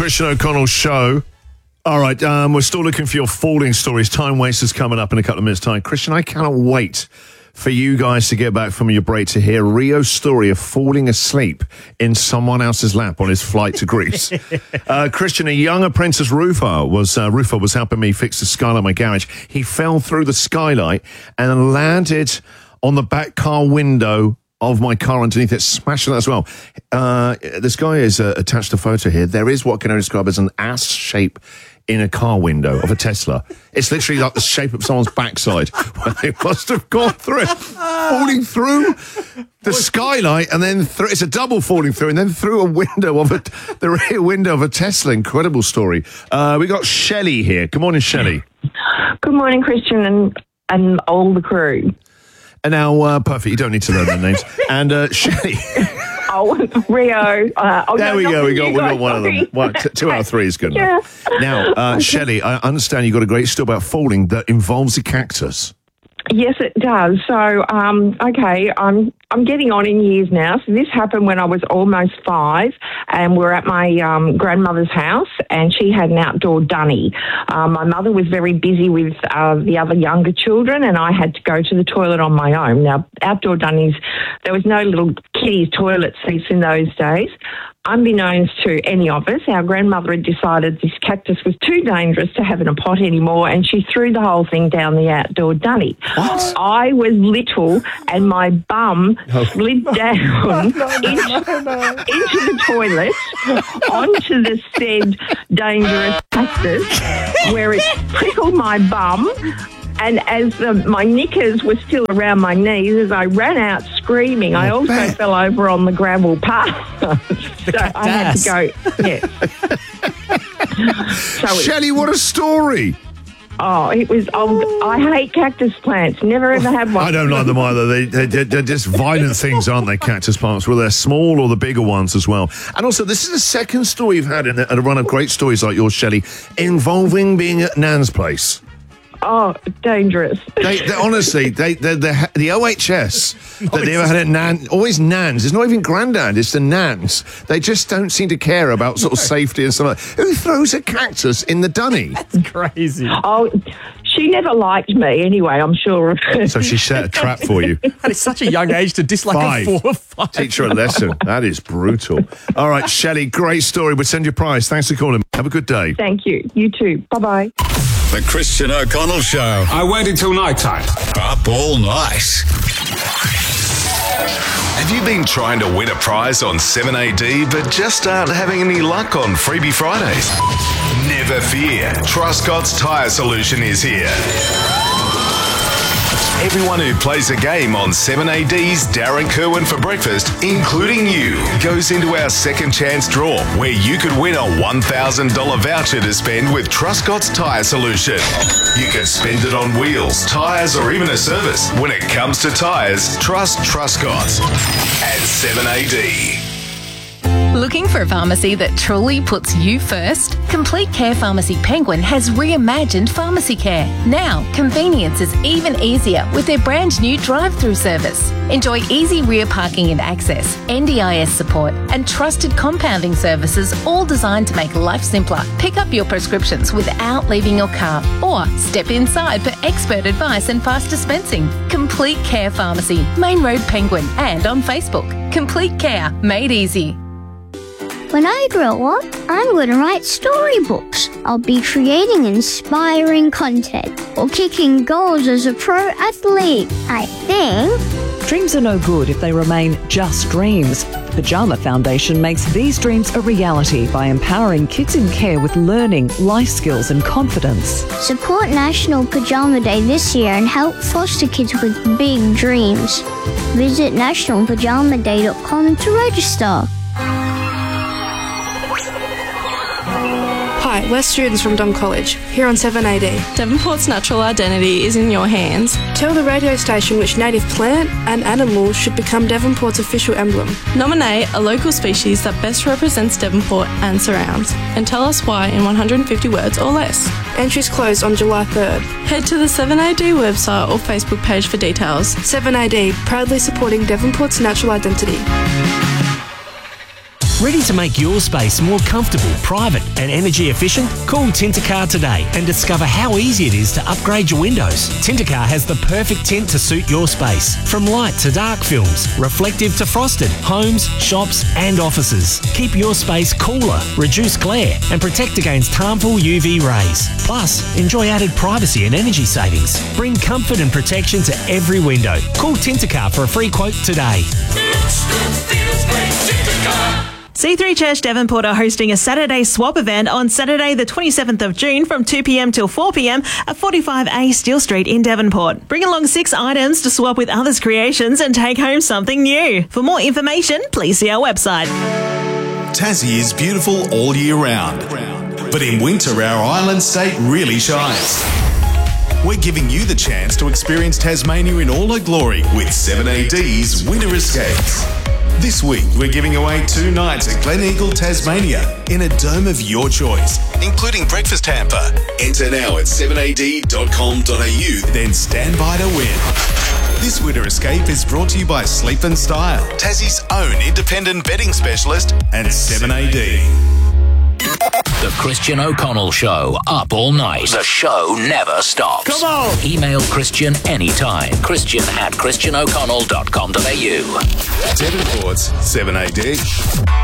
Christian O'Connell Show. All right, we're still looking for your falling stories. Time Wasters coming up in a couple of minutes' time. Christian, I cannot wait for you guys to get back from your break to hear Rio's story of falling asleep in someone else's lap on his flight to Greece. Christian, a young apprentice roofer was helping me fix the skylight in my garage. He fell through the skylight and landed on the back car window of my car underneath it, smashing that as well. This guy is attached a photo here. There is what can only describe as an ass shape in a car window of a Tesla. It's literally like the shape of someone's backside. Well, they must have gone through it, falling through the skylight, and then through. It's a double falling through, and then through a window of the rear window of a Tesla. Incredible story. We got Shelley here. Good morning, Shelley. Good morning, Christian and all the crew. And now, perfect. You don't need to know their names. And Shelley. Oh, Rio. There we go. We got one of them. Well, 2 out of 3 is good enough. Yeah. Now, Shelley, I understand you got a great story about falling that involves a cactus. Yes, it does. So, okay, I'm getting on in years now. So this happened when I was almost 5, and we're at my grandmother's house, and she had an outdoor dunny. My mother was very busy with the other younger children, and I had to go to the toilet on my own. Now, outdoor dunnies, there was no little kiddies toilet seats in those days. Unbeknownst to any of us, our grandmother had decided this cactus was too dangerous to have in a pot anymore, and she threw the whole thing down the outdoor dunny. What? I was little, and my bum slid down into the toilet onto the said dangerous cactus, where it prickled my bum. And as my knickers were still around my knees, as I ran out screaming, I also fell over on the gravel path. So I had to go, yes. Shelley, what a story. Oh, it was old. I hate cactus plants. Never ever had one. I don't like them either. They're just violent things, aren't they, cactus plants? Well, they're small or the bigger ones as well. And also, this is the second story you've had in a run of great stories like yours, Shelley, involving being at Nan's place. Oh, dangerous. Honestly, the OHS that they ever had at Nan, always Nans. It's not even Grandad, it's the Nans. They just don't seem to care about sort of safety and stuff like that. Who throws a cactus in the dunny? That's crazy. Oh, she never liked me anyway, I'm sure. So she set a trap for you. At such a young age to dislike a 4 or 5. Teach her a lesson. That is brutal. All right, Shelley, great story. We'll send you a prize. Thanks for calling. Have a good day. Thank you. You too. Bye-bye. The Christian O'Connell Show. I waited till night time. Up all night. Have you been trying to win a prize on 7AD but just aren't having any luck on Freebie Fridays? Never fear. Truscott's Tyre Solution is here. Everyone who plays a game on 7AD's Darren Kerwin for breakfast, including you, goes into our second chance draw where you could win a $1,000 voucher to spend with Truscott's Tyre Solution. You can spend it on wheels, tyres or even a service. When it comes to tyres, trust Truscott at 7AD. Looking for a pharmacy that truly puts you first? Complete Care Pharmacy Penguin has reimagined pharmacy care. Now, convenience is even easier with their brand new drive-through service. Enjoy easy rear parking and access, NDIS support, and trusted compounding services, all designed to make life simpler. Pick up your prescriptions without leaving your car, or step inside for expert advice and fast dispensing. Complete Care Pharmacy, Main Road Penguin, and on Facebook. Complete Care, made easy. When I grow up, I'm going to write storybooks. I'll be creating inspiring content or kicking goals as a pro athlete, I think. Dreams are no good if they remain just dreams. Pajama Foundation makes these dreams a reality by empowering kids in care with learning, life skills and confidence. Support National Pajama Day this year and help foster kids with big dreams. Visit nationalpajamaday.com to register. Hi, we're students from Dom College, here on 7AD. Devonport's natural identity is in your hands. Tell the radio station which native plant and animal should become Devonport's official emblem. Nominate a local species that best represents Devonport and surrounds, and tell us why in 150 words or less. Entries close on July 3rd. Head to the 7AD website or Facebook page for details. 7AD, proudly supporting Devonport's natural identity. Ready to make your space more comfortable, private and energy efficient? Call Tintercar today and discover how easy it is to upgrade your windows. Tintercar has the perfect tint to suit your space. From light to dark films, reflective to frosted, homes, shops and offices. Keep your space cooler, reduce glare and protect against harmful UV rays. Plus, enjoy added privacy and energy savings. Bring comfort and protection to every window. Call Tintercar for a free quote today. C3 Church Devonport are hosting a Saturday swap event on Saturday the 27th of June from 2pm till 4pm at 45A Steele Street in Devonport. Bring along 6 items to swap with others' creations and take home something new. For more information, please see our website. Tassie is beautiful all year round, but in winter our island state really shines. We're giving you the chance to experience Tasmania in all her glory with 7AD's Winter Escapes. This week, we're giving away 2 nights at Glen Eagle, Tasmania in a dome of your choice, including breakfast hamper. Enter now at 7ad.com.au, then stand by to win. This Winter Escape is brought to you by Sleep and Style, Tassie's own independent bedding specialist, and 7AD. The Christian O'Connell Show, up all night. The show never stops. Come on! Email Christian anytime. Christian@christianoconnell.com.au. Devonport's 7AD.